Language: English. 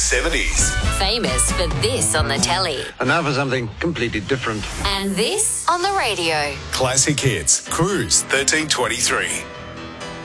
70s. Famous for this on the telly. And now for something completely different. And this on the radio. Classic Hits, Cruise 1323.